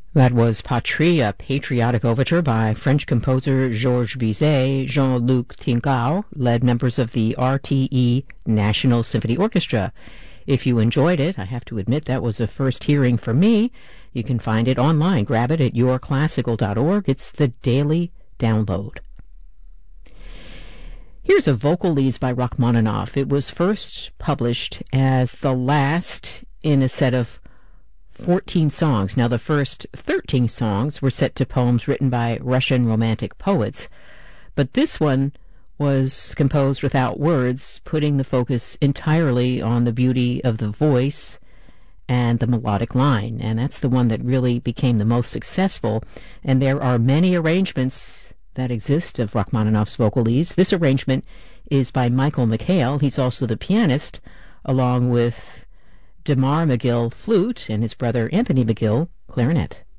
That was Patrie, a patriotic overture by French composer Georges Bizet. Jean-Luc Tinguao led members of the RTE National Symphony Orchestra. If you enjoyed it, I have to admit that was a first hearing for me. You can find it online. Grab it at yourclassical.org. It's the daily download. Here's a vocal leads by Rachmaninoff. It was first published as the last in a set of 14 songs. Now, the first 13 songs were set to poems written by Russian Romantic poets, but this one was composed without words, putting the focus entirely on the beauty of the voice and the melodic line, and that's the one that really became the most successful. And there are many arrangements that exist of Rachmaninoff's vocal leads. This arrangement is by Michael McHale. He's also the pianist, along with Damar McGill flute and his brother Anthony McGill clarinet.